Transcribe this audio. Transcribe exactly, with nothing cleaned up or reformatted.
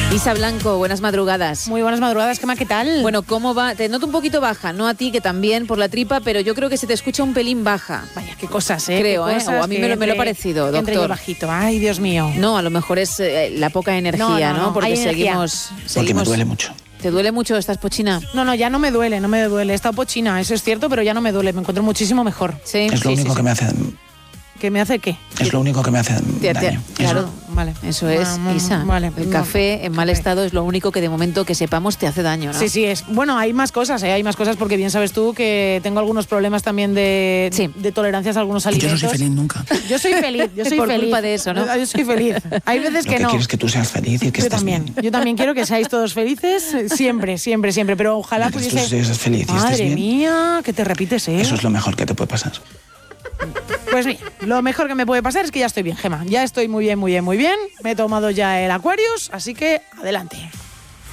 Isa Blanco, buenas madrugadas. Muy buenas madrugadas, Gemma, ¿qué tal? Bueno, ¿cómo va? Te noto un poquito baja, no a ti, que también por la tripa, pero yo creo que se te escucha un pelín baja. Vaya, qué cosas, ¿eh? Creo, qué ¿eh? cosas O a mí me lo, me lo ha parecido, doctor. Entre yo bajito, ay, Dios mío. No, a lo mejor es eh, la poca energía, No, no, ¿no? no, Porque hay seguimos, energía. seguimos... Porque me duele mucho. ¿Te duele mucho? ¿Estás pochina? No, no, ya no me duele, no me duele. He estado pochina, eso es cierto, pero ya no me duele. Me encuentro muchísimo mejor. Sí. Es lo sí, único sí, que sí. me hace ¿Qué me hace qué? Es lo único que me hace Te- te- daño. claro. Eso. Vale. Eso es, Ah, Isa. Vale. El café en mal Café. estado es lo único que de momento que sepamos te hace daño, ¿no? Sí, sí, es. Bueno, hay más cosas, ¿eh? Hay más cosas porque bien sabes tú que tengo algunos problemas también de, Sí. de tolerancias a algunos Y yo no alimentos. soy feliz nunca. Yo soy feliz, yo soy Por feliz. culpa de eso, ¿no? Yo soy feliz. Hay veces Lo que que no. quiero es que tú seas feliz y que Yo estés también, bien. yo también quiero que seáis todos felices siempre, siempre, siempre. Pero ojalá Mientras tú pudiese. seas feliz y estés Madre bien, mía, que te repites, ¿eh? eso es lo mejor que te puede pasar. Pues mira, lo mejor que me puede pasar es que ya estoy bien, Gemma. Ya estoy muy bien, muy bien, muy bien. Me he tomado ya el Aquarius, así que adelante.